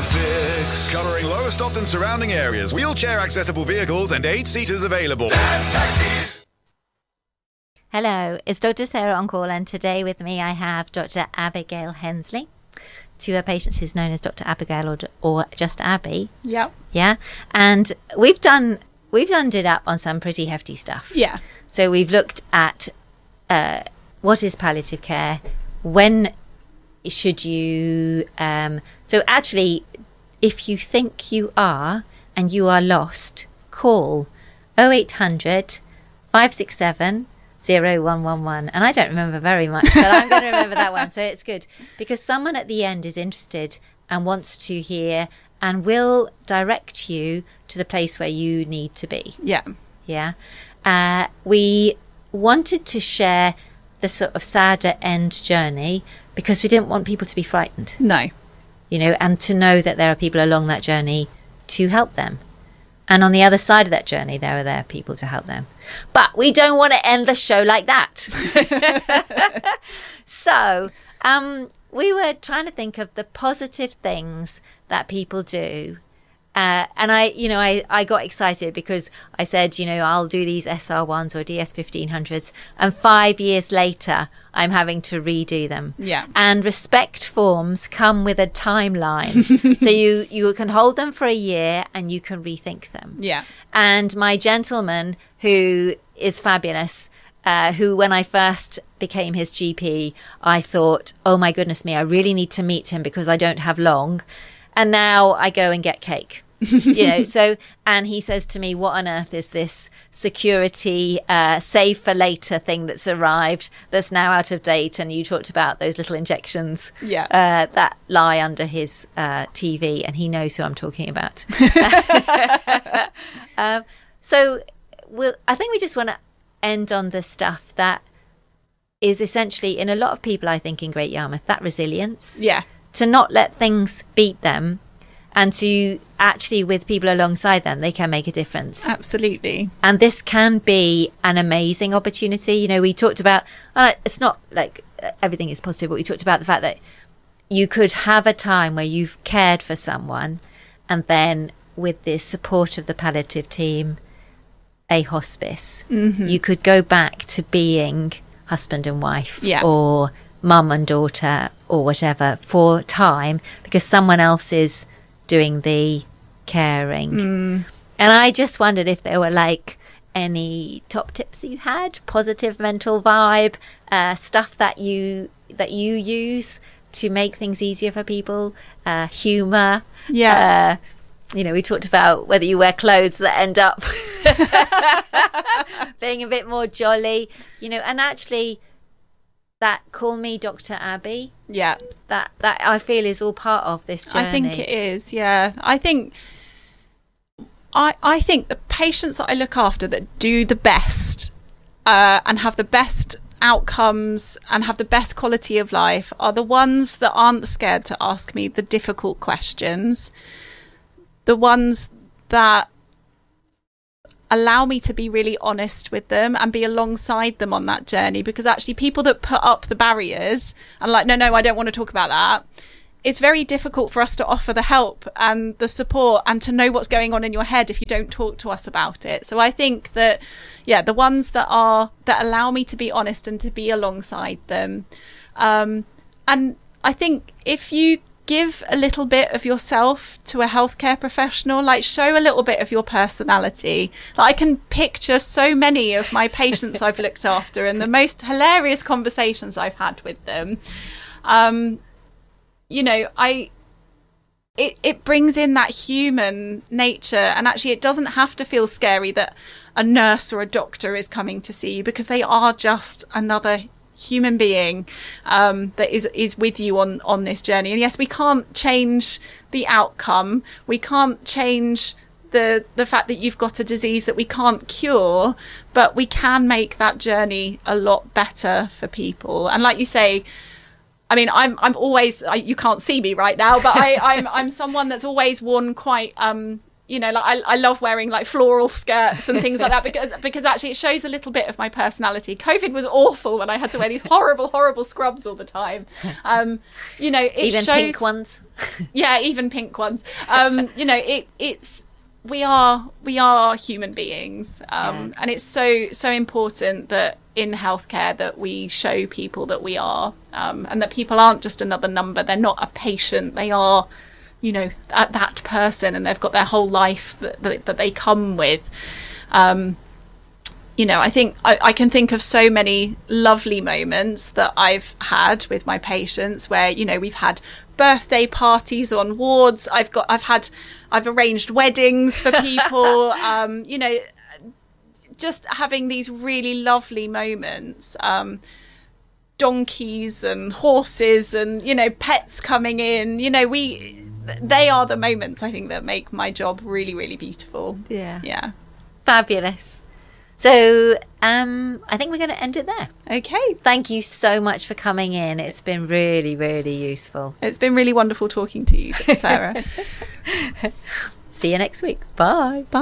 Fix. Covering Lowestoft and surrounding areas. Wheelchair accessible vehicles and 8 seaters available. Dad's Taxis. Hello, it's Dr. Sarah on call, and today with me I have Dr. Abigail Hensley. To her patients, who's known as Dr. Abigail or just Abby. Yep. Yeah, and we've done it up on some pretty hefty stuff. Yeah. So we've looked at what is palliative care, when should you... so actually, if you think you are and you are lost, call 0800 567 0111. And I don't remember very much, but I'm going to remember that one. So it's good because someone at the end is interested and wants to hear and will direct you to the place where you need to be. Yeah. Yeah. We wanted to share the sort of sadder end journey because we didn't want people to be frightened. No. You know, and to know that there are people along that journey to help them. And on the other side of that journey, there are people to help them. But we don't want to end the show like that. So we were trying to think of the positive things that people do. And I got excited because I said, I'll do these SR1s or DS1500s. And 5 years later, I'm having to redo them. Yeah. And respect forms come with a timeline. So you can hold them for a year and you can rethink them. Yeah. And my gentleman, who is fabulous, who when I first became his GP, I thought, oh my goodness me, I really need to meet him because I don't have long. And now I go and get cake. And he says to me, what on earth is this security save for later thing that's arrived that's now out of date? And you talked about those little injections that lie under his TV, and he knows who I'm talking about. So I think we just want to end on the stuff that is essentially, in a lot of people, I think, in Great Yarmouth, that resilience. Yeah. To not let things beat them, and to actually, with people alongside them, they can make a difference. Absolutely. And this can be an amazing opportunity. We talked about, it's not like everything is positive, but we talked about the fact that you could have a time where you've cared for someone, and then with the support of the palliative team, a hospice, you could go back to being husband and wife, or mum and daughter, or whatever, for time, because someone else is doing the caring. And I just wondered if there were any top tips you had, positive mental vibe, stuff that you use to make things easier for people, humor. Yeah. We talked about whether you wear clothes that end up being a bit more jolly, and actually that call me Dr. Abby. Yeah. That I feel is all part of this journey. I think it is, yeah. I think the patients that I look after that do the best and have the best outcomes and have the best quality of life are the ones that aren't scared to ask me the difficult questions, the ones that allow me to be really honest with them and be alongside them on that journey. Because actually people that put up the barriers and no, I don't want to talk about that, it's very difficult for us to offer the help and the support and to know what's going on in your head if you don't talk to us about it. So I think that, the ones that allow me to be honest and to be alongside them. And I think if you give a little bit of yourself to a healthcare professional, show a little bit of your personality. I can picture so many of my patients I've looked after and the most hilarious conversations I've had with them. It brings in that human nature, and actually it doesn't have to feel scary that a nurse or a doctor is coming to see you, because they are just another human being that is with you on this journey. And yes, we can't change the outcome, we can't change the fact that you've got a disease that we can't cure, but we can make that journey a lot better for people. And like you say, I mean, I'm always, you can't see me right now, but I'm someone that's always worn quite you know, like I love wearing like floral skirts and things like that because actually it shows a little bit of my personality. COVID was awful when I had to wear these horrible scrubs all the time. You know, it even shows, pink ones. Yeah, even pink ones. You know, it's we are human beings, and it's so important that in healthcare that we show people that we are, and that people aren't just another number. They're not a patient. They are, you know, that person, and they've got their whole life that they come with. You know, I think I can think of so many lovely moments that I've had with my patients where, you know, we've had birthday parties on wards. I've arranged weddings for people. You know, just having these really lovely moments. Donkeys and horses and, you know, pets coming in. You know, they are the moments I think that make my job really, really beautiful. Yeah. Fabulous. So I think we're going to end it there. Okay. Thank you so much for coming in. It's been really, really useful. It's been really wonderful talking to you, Sarah. See you next week. Bye. Bye.